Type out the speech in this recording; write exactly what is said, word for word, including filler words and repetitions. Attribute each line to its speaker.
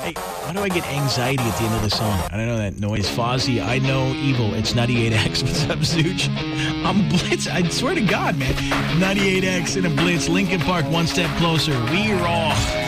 Speaker 1: Hey, why do I get anxiety at the end of the song? I don't know that noise. Fozzy, I know evil. It's ninety-eight X. What's up, Zooch? I'm Blitz. I swear to God, man. ninety-eight X in a Blitz. Lincoln Park, one step closer. We raw.